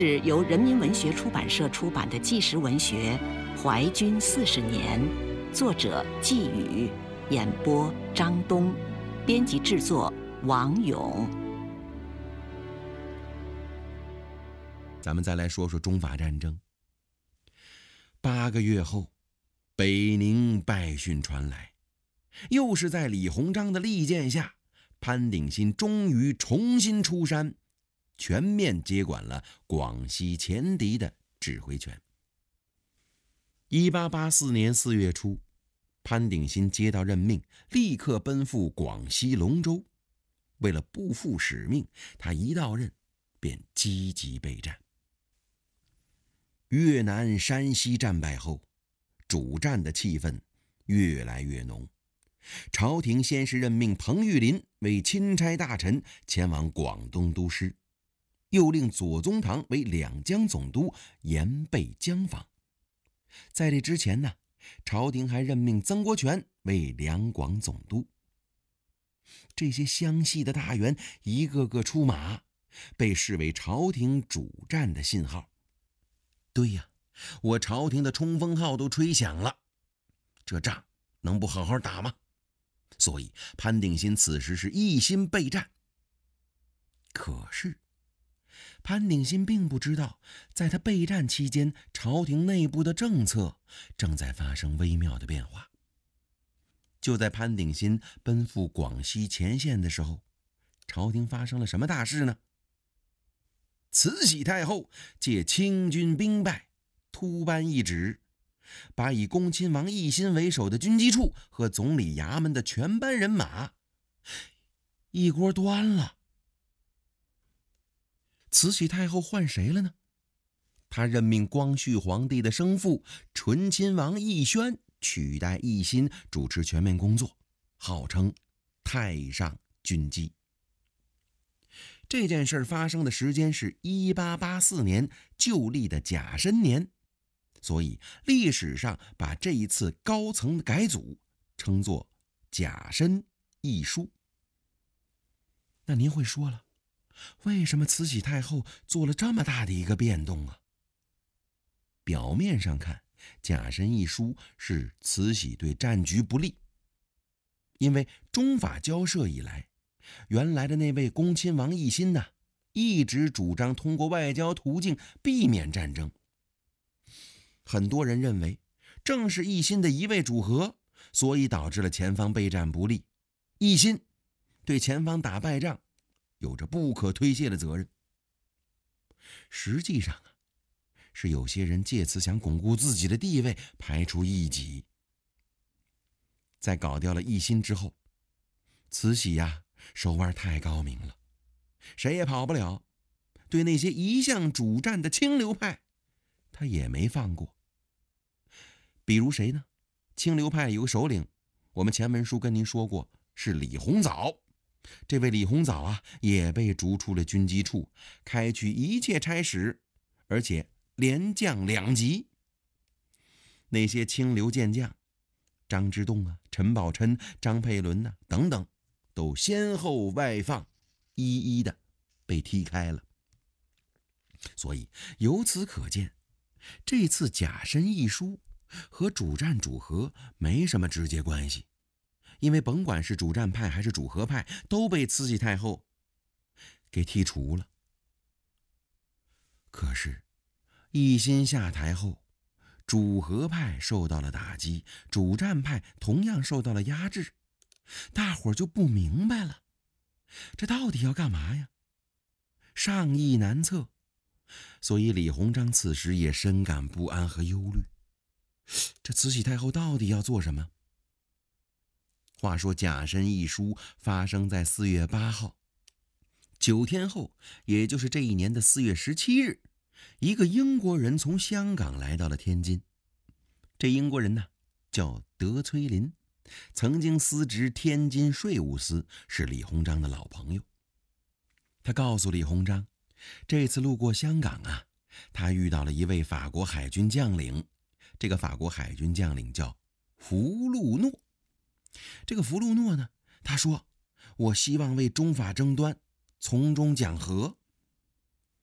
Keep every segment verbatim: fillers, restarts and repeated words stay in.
是由人民文学出版社出版的纪实文学《怀君四十年》，作者季宇，演播张东，编辑制作王勇。 咱们再来说说中法战争。八个月后，北宁败讯传来，又是在李鸿章的力荐下，潘鼎新终于重新出山，全面接管了广西前敌的指挥权。一八八四年四月初，潘鼎新接到任命，立刻奔赴广西龙州。为了不负使命，他一到任便积极备战。越南、山西战败后，主战的气氛越来越浓。朝廷先是任命彭玉麟为钦差大臣前往广东督师，又令左宗棠为两江总督，严备江防。在这之前呢，朝廷还任命曾国荃为两广总督。这些湘西的大员一个个出马，被视为朝廷主战的信号。对呀，我朝廷的冲锋号都吹响了，这仗能不好好打吗？所以潘鼎新此时是一心备战。可是潘鼎新并不知道，在他备战期间，朝廷内部的政策正在发生微妙的变化。就在潘鼎新奔赴广西前线的时候，朝廷发生了什么大事呢？慈禧太后借清军兵败，突颁一旨，把以恭亲王奕欣为首的军机处和总理衙门的全班人马一锅端了。慈禧太后换谁了呢？她任命光绪皇帝的生父醇亲王奕轩取代奕欣主持全面工作，号称太上军机。这件事发生的时间是一八八四年旧历的甲申年，所以历史上把这一次高层的改组称作甲申易书。那您会说了，为什么慈禧太后做了这么大的一个变动啊？表面上看，甲申易书是慈禧对战局不利，因为中法交涉以来，原来的那位恭亲王奕欣呢，一直主张通过外交途径避免战争。很多人认为，正是奕欣的一味主和，所以导致了前方备战不利。奕欣对前方打败仗有着不可推卸的责任。实际上啊，是有些人借此想巩固自己的地位，排除异己。在搞掉了奕欣之后，慈禧呀，手腕太高明了，谁也跑不了。对那些一向主战的清流派，他也没放过。比如谁呢？清流派有个首领，我们前文书跟您说过，是李鸿藻。这位李鸿藻啊，也被逐出了军机处，开去一切差使，而且连降两级。那些清流健将，张之洞啊、陈宝琛、张佩伦啊等等，都先后外放，一一的被踢开了。所以由此可见，这次甲申易书和主战主和没什么直接关系，因为甭管是主战派还是主和派，都被慈禧太后给剔除了。可是奕欣下台后，主和派受到了打击，主战派同样受到了压制，大伙儿就不明白了，这到底要干嘛呀？上意难测，所以李鸿章此时也深感不安和忧虑。这慈禧太后到底要做什么？话说甲申易书发生在四月八号，九天后，也就是这一年的四月十七日，一个英国人从香港来到了天津。这英国人呢，叫德崔林，曾经司职天津税务司，是李鸿章的老朋友。他告诉李鸿章，这次路过香港啊，他遇到了一位法国海军将领。这个法国海军将领叫福禄诺。这个福禄诺呢，他说，我希望为中法争端从中讲和。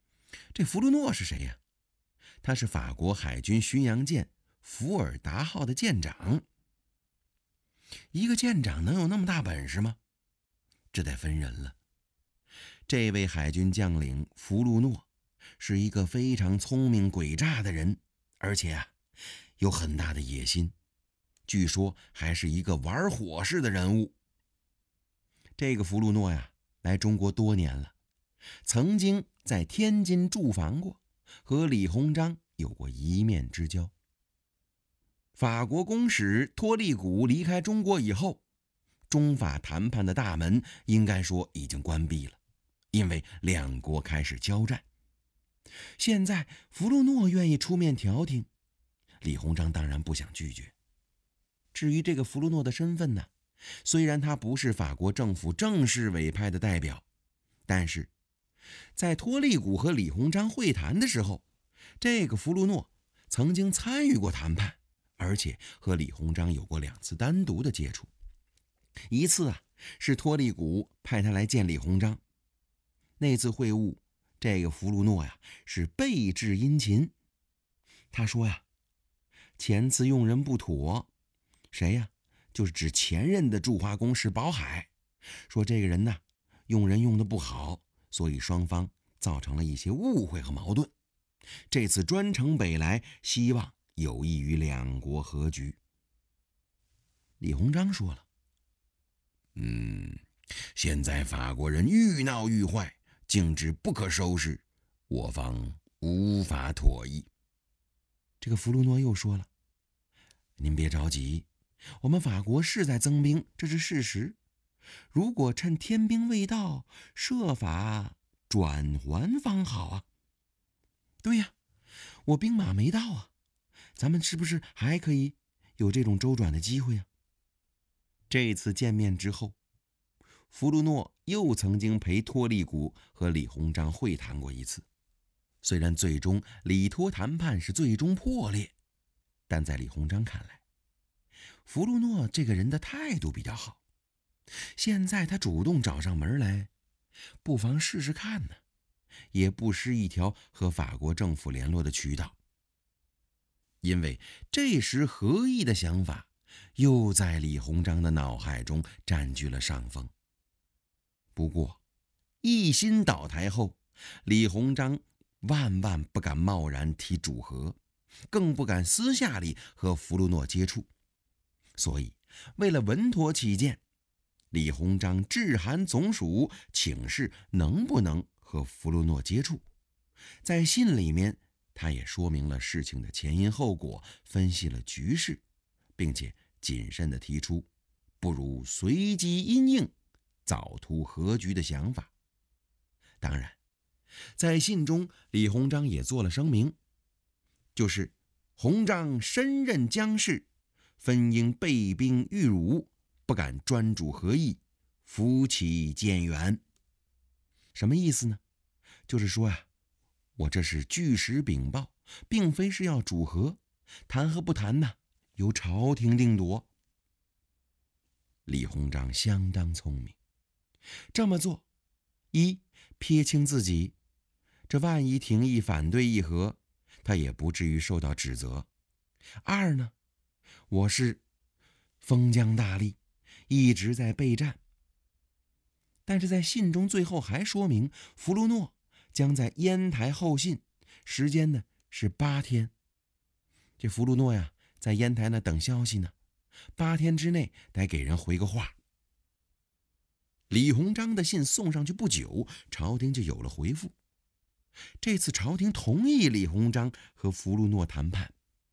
这弗鲁诺是谁呀？他是法国海军巡洋舰伏尔达号的舰长。一个舰长能有那么大本事吗？这得分人了。这位海军将领弗鲁诺是一个非常聪明诡诈的人，而且啊，有很大的野心，据说还是一个玩火式的人物。这个弗鲁诺呀，来中国多年了，曾经在天津驻防过，和李鸿章有过一面之交。法国公使托利古离开中国以后，中法谈判的大门应该说已经关闭了，因为两国开始交战。现在弗鲁诺愿意出面调停，李鸿章当然不想拒绝。至于这个弗鲁诺的身份呢，虽然他不是法国政府正式委派的代表，但是在托利古和李鸿章会谈的时候，这个弗鲁诺曾经参与过谈判，而且和李鸿章有过两次单独的接触。一次啊，是托利古派他来见李鸿章。那次会晤，这个弗鲁诺呀是备至殷勤。他说呀，前次用人不妥，谁呀？就是指前任的驻华公使宝海，说这个人呢用人用得不好，所以双方造成了一些误会和矛盾。这次专程北来，希望有益于两国和局。李鸿章说了，嗯，现在法国人愈闹愈坏，境之不可收拾，我方无法妥意。这个弗鲁诺又说了，您别着急，我们法国是在增兵，这是事实。如果趁天兵未到，设法转还方好啊。对呀，我兵马没到啊，咱们是不是还可以有这种周转的机会啊？这次见面之后，弗鲁诺又曾经陪托利古和李鸿章会谈过一次。虽然最终李托谈判是最终破裂，但在李鸿章看来，弗鲁诺这个人的态度比较好，现在他主动找上门来，不妨试试看呢，也不失一条和法国政府联络的渠道。因为这时和议的想法又在李鸿章的脑海中占据了上风。不过一心倒台后，李鸿章万万不敢贸然提主和，更不敢私下里和弗鲁诺接触。所以为了稳妥起见，李鸿章致函总署请示能不能和弗鲁诺接触。在信里面，他也说明了事情的前因后果，分析了局势，并且谨慎地提出不如随机因应，早图和局的想法。当然，在信中李鸿章也做了声明，就是鸿章深任疆事，分应备兵御辱，不敢专主和议，夫其渐远。什么意思呢？就是说啊，我这是据实禀报，并非是要主和，谈和不谈呢，由朝廷定夺。李鸿章相当聪明，这么做，一撇清自己，这万一廷议反对议和，他也不至于受到指责。二呢，我是封疆大吏，一直在备战。但是在信中最后还说明，弗鲁诺将在烟台候信，时间呢是八天。这弗鲁诺呀，在烟台那等消息呢，八天之内得给人回个话。李鸿章的信送上去不久，朝廷就有了回复。这次朝廷同意李鸿章和弗鲁诺谈判。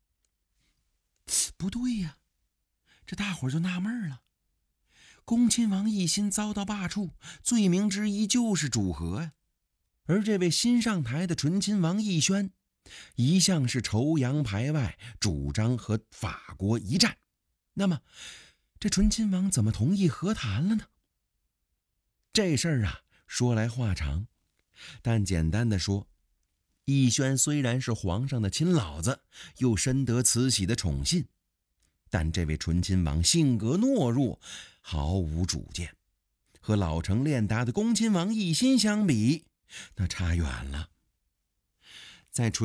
不对呀，这大伙儿就纳闷了。恭亲王奕欣遭到罢黜，罪名之一就是主和呀。而这位新上台的醇亲王奕轩，一向是筹洋排外，主张和法国一战。那么，这醇亲王怎么同意和谈了呢？这事儿啊，说来话长，但简单的说，奕轩虽然是皇上的亲老子，又深得慈禧的宠信，但这位醇亲王性格懦弱，毫无主见，和老成练达的恭亲王奕欣相比，那差远了。 在